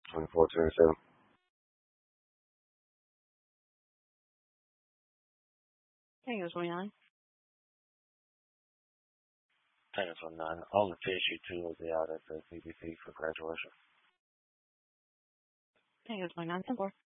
2427. Thank you, 29. Thank you, 29. On the fish, you two will be out at the CBC for graduation. Thank you, 29. 10-4.